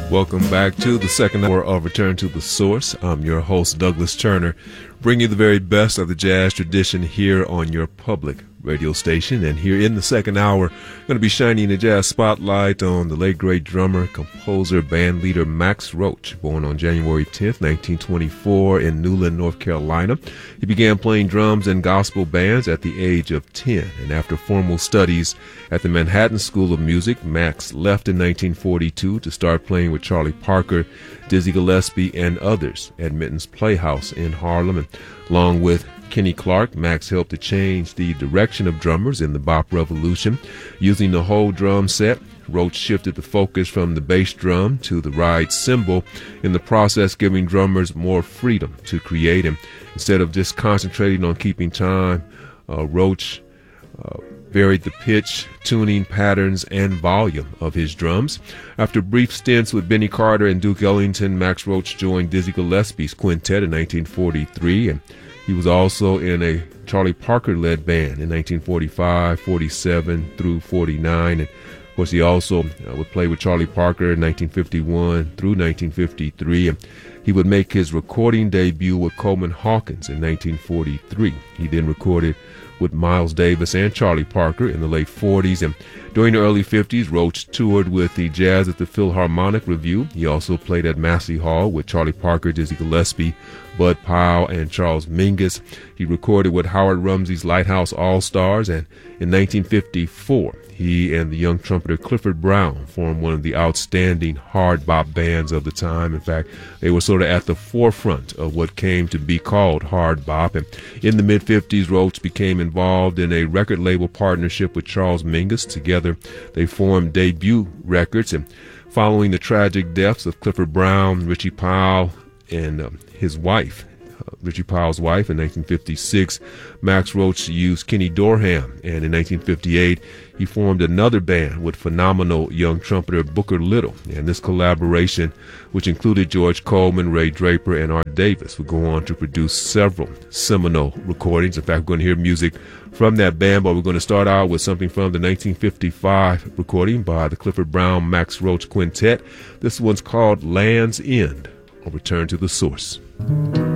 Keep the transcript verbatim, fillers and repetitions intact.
Welcome back to the second hour of Return to the Source. I'm your host, Douglas Turner, bringing you the very best of the jazz tradition here on your public radio station. And here in the second hour, going to be shining a jazz spotlight on the late great drummer, composer, band leader Max Roach, born on January tenth, nineteen twenty-four in Newland, North Carolina. He began playing drums in gospel bands at the age of ten, and after formal studies at the Manhattan School of Music, Max left in nineteen forty-two to start playing with Charlie Parker, Dizzy Gillespie, and others at Minton's Playhouse in Harlem. And along with Kenny Clarke, Max helped to change the direction of drummers in the bop revolution. Using the whole drum set, Roach shifted the focus from the bass drum to the ride cymbal, in the process giving drummers more freedom to create. And instead of just concentrating on keeping time, uh, Roach uh, varied the pitch, tuning patterns, and volume of his drums. After brief stints with Benny Carter and Duke Ellington, Max Roach joined Dizzy Gillespie's quintet in nineteen forty-three, and he was also in a Charlie Parker-led band in nineteen forty-five, forty-seven through forty-nine. And of course, he also uh, would play with Charlie Parker in nineteen fifty-one through nineteen fifty-three. And he would make his recording debut with Coleman Hawkins in nineteen forty-three. He then recorded with Miles Davis and Charlie Parker in the late forties. And during the early fifties, Roach toured with the Jazz at the Philharmonic Review. He also played at Massey Hall with Charlie Parker, Dizzy Gillespie, Bud Powell, and Charles Mingus. He recorded with Howard Rumsey's Lighthouse All-Stars, and in nineteen fifty-four, he and the young trumpeter Clifford Brown formed one of the outstanding hard bop bands of the time. In fact, they were sort of at the forefront of what came to be called hard bop. And in the mid-fifties, Roach became involved in a record label partnership with Charles Mingus. Together, they formed Debut Records. And following the tragic deaths of Clifford Brown, Richie Powell, and um, his wife, uh, Richie Powell's wife, in nineteen fifty-six, Max Roach used Kenny Dorham, and in nineteen fifty-eight, he formed another band with phenomenal young trumpeter Booker Little. And this collaboration, which included George Coleman, Ray Draper, and Art Davis, would go on to produce several seminal recordings. In fact, we're going to hear music from that band, but we're going to start out with something from the nineteen fifty-five recording by the Clifford Brown Max Roach Quintet. This one's called Land's End, or Return to the Source.